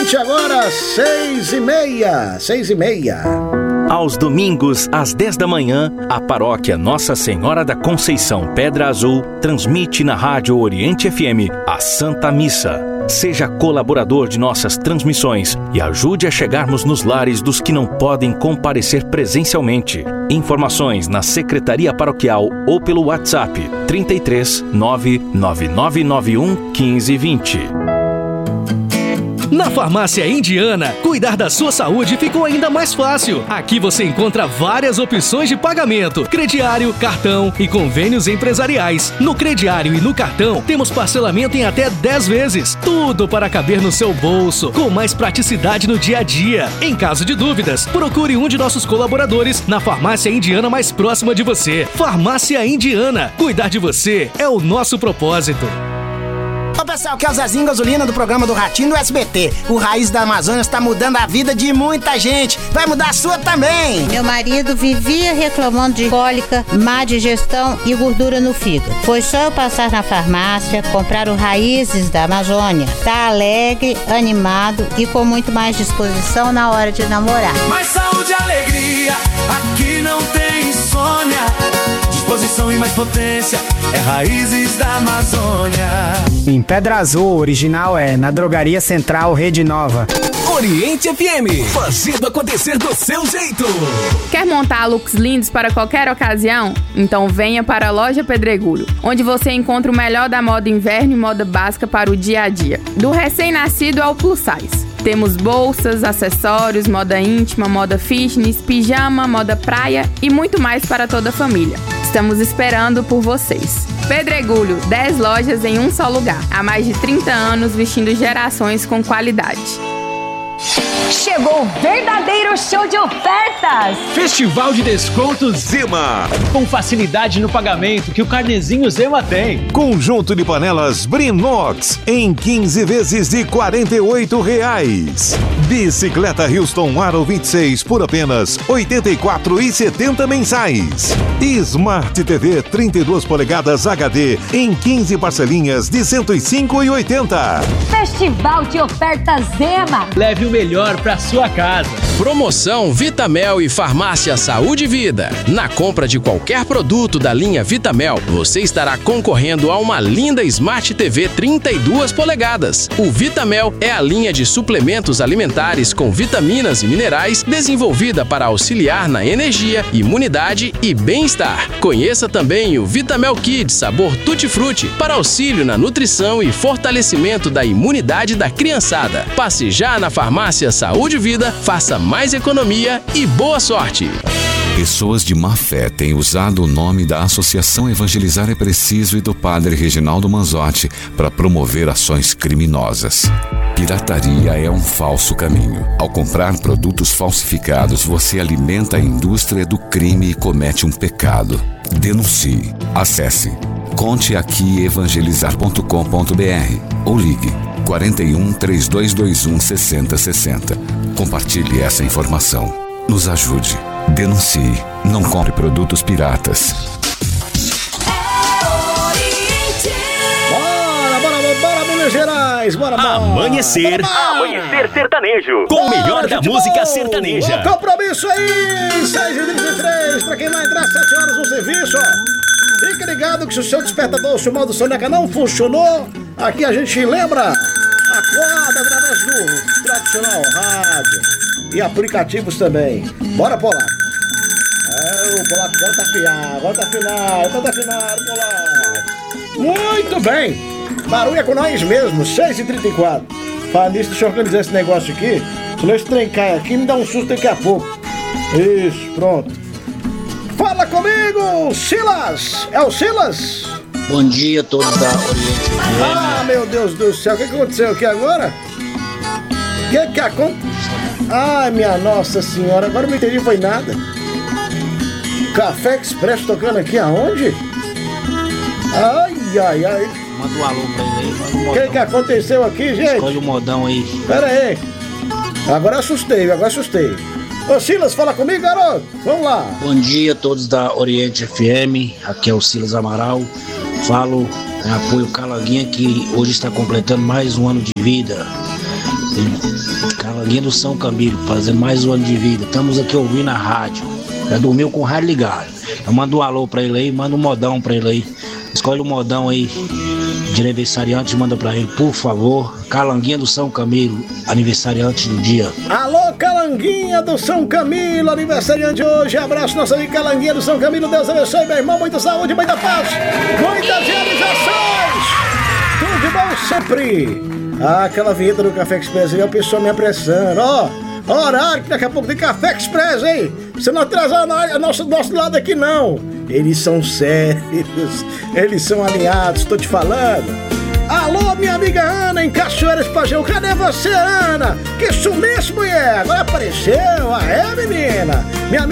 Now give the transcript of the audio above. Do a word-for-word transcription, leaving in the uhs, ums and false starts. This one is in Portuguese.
Oriente, agora seis e meia, seis e meia. Aos domingos, às dez da manhã, a paróquia Nossa Senhora da Conceição Pedra Azul transmite na Rádio Oriente F M a Santa Missa. Seja colaborador de nossas transmissões e ajude a chegarmos nos lares dos que não podem comparecer presencialmente. Informações na Secretaria Paroquial ou pelo WhatsApp trinta e três, nove nove nove nove um, quinze, vinte. Na Farmácia Indiana, cuidar da sua saúde ficou ainda mais fácil. Aqui você encontra várias opções de pagamento: crediário, cartão e convênios empresariais. No crediário e no cartão, temos parcelamento em até dez vezes. Tudo para caber no seu bolso, com mais praticidade no dia a dia. Em caso de dúvidas, procure um de nossos colaboradores na Farmácia Indiana mais próxima de você. Farmácia Indiana. Cuidar de você é o nosso propósito. Ô pessoal, aqui é o Zezinho Gasolina do programa do Ratinho do S B T. O Raiz da Amazônia está mudando a vida de muita gente. Vai mudar a sua também. Meu marido vivia reclamando de cólica, má digestão e gordura no fígado. Foi só eu passar na farmácia, comprar o Raízes da Amazônia. Tá alegre, animado e com muito mais disposição na hora de namorar. Mais saúde e alegria, aqui não tem insônia. Disposição e mais potência, é Raízes da Amazônia. Em Pedra Azul, o original é na Drogaria Central Rede Nova. Oriente F M, fazendo acontecer do seu jeito. Quer montar looks lindos para qualquer ocasião? Então venha para a Loja Pedregulho, onde você encontra o melhor da moda inverno e moda básica para o dia a dia. Do recém-nascido ao plus size. Temos bolsas, acessórios, moda íntima, moda fitness, pijama, moda praia e muito mais para toda a família. Estamos esperando por vocês. Pedregulho, dez lojas em um só lugar. Há mais de trinta anos vestindo gerações com qualidade. Chegou o verdadeiro show de ofertas! Festival de Descontos Zema. Com facilidade no pagamento que o carnezinho Zema tem. Conjunto de panelas Brinox em quinze vezes de quarenta e oito reais. Bicicleta Houston Aro vinte e seis por apenas oitenta e quatro reais e setenta centavos mensais. Smart T V trinta e duas polegadas H D em quinze parcelinhas de cento e cinco reais e oitenta centavos. Festival de ofertas Zema. Leve o melhor para sua casa. Promoção Vitamel e Farmácia Saúde e Vida. Na compra de qualquer produto da linha Vitamel, você estará concorrendo a uma linda Smart T V trinta e duas polegadas. O Vitamel é a linha de suplementos alimentares com vitaminas e minerais desenvolvida para auxiliar na energia, imunidade e bem-estar. Conheça também o Vitamel Kids sabor Tutti Frutti para auxílio na nutrição e fortalecimento da imunidade da criançada. Passe já na Farmácia Saúde e Vida, faça mais economia e boa sorte! Pessoas de má fé têm usado o nome da Associação Evangelizar é Preciso e do Padre Reginaldo Manzotti para promover ações criminosas. Pirataria é um falso caminho. Ao comprar produtos falsificados, você alimenta a indústria do crime e comete um pecado. Denuncie. Acesse conte aqui evangelizar ponto com ponto b r ou ligue quarenta e um, trinta e dois vinte e um, sessenta sessenta. Compartilhe essa informação. Nos ajude. Denuncie. Não compre produtos piratas. Bora, bora, bora, Minas Gerais. Bora, bora. Amanhecer. Bora, bora. Amanhecer sertanejo. Com Bora, o melhor da música bom. sertaneja. O compromisso aí. seis e trinta e três. Pra quem vai entrar às sete horas no serviço, ó. Fique ligado que se o seu despertador, se o modo soneca não funcionou, aqui a gente lembra. Acorda através do tradicional rádio e aplicativos também. Bora, Polar. É, o Polar agora tá afiado, agora tá afinado, agora tá afinado, Polar. Muito bem. Barulho é com nós mesmo, seis e trinta e quatro. Fala nisso, deixa eu organizar esse negócio aqui. Senão esse trem cai aqui e me dá um susto daqui a pouco. Isso, pronto. Fala comigo, Silas. É o Silas? Bom dia a todos da Oriente F M. Ah, meu Deus do céu, o que aconteceu aqui agora? O que que aconteceu? Ai, minha Nossa Senhora, agora não entendi, foi nada. Café Express tocando aqui aonde? Ai, ai, ai. Manda um alô pra ele aí, manda um modão. O que que aconteceu aqui, gente? Escolhe o modão aí. Pera aí. Agora assustei, agora assustei. Ô Silas, fala comigo, garoto. Vamos lá. Bom dia a todos da Oriente F M. Aqui é o Silas Amaral. Falo em apoio Calanguinha, que hoje está completando mais um ano de vida. Calanguinha do São Camilo, fazendo mais um ano de vida. Estamos aqui ouvindo a rádio. Já dormiu com o rádio ligado. Eu mando um alô pra ele aí, manda um modão pra ele aí. Escolhe um modão aí de aniversariante, manda pra ele, por favor. Calanguinha do São Camilo, aniversariante do dia. Alô, Calanguinha do São Camilo, aniversariante hoje. Abraço, nossa amiga Calanguinha do São Camilo. Deus abençoe, meu irmão. Muita saúde, muita paz, muitas realizações. Tudo de bom sempre. Ah, aquela vinheta do Café Express aí, a pessoa me apressando. Ó, oh, horário que daqui a pouco tem Café Express, hein? Você não atrasar o nosso, nosso lado aqui, não. Eles são sérios, eles são alinhados, tô te falando. Alô, minha amiga Ana, em Cachoeiras Pajão. Cadê você, Ana? Que sumiço, mulher? Agora apareceu. Ah, é, menina? Minha amiga